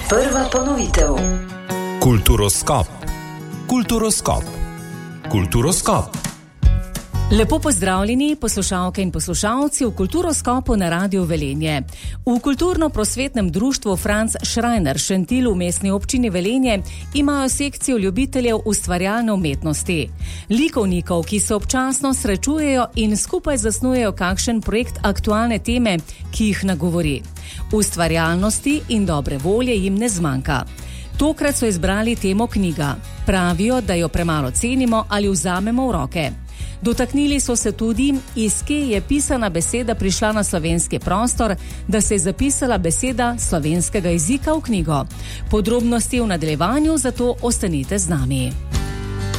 Prva ponovitev. Kulturoskop. Kulturoskop. Kulturoskop. Lepo pozdravljeni poslušalke in poslušalci v Kulturoskopu na Radiu Velenje. V kulturno-prosvetnem društvu Franz Schreiner Šentilj v mestni občini Velenje imajo sekcijo ljubiteljev ustvarjalne umetnosti. Likovnikov, ki se občasno srečujejo in skupaj zasnujejo kakšen projekt aktualne teme, ki jih nagovori. Ustvarjalnosti in dobre volje jim ne zmanjka. Tokrat so izbrali temo knjiga. Pravijo, da jo premalo cenimo ali vzamemo v roke. Dotaknili so se tudi, iz kje je pisana beseda prišla na slovenski prostor, da se je zapisala beseda slovenskega jezika v knjigo. Podrobnosti v nadaljevanju, zato ostanite z nami.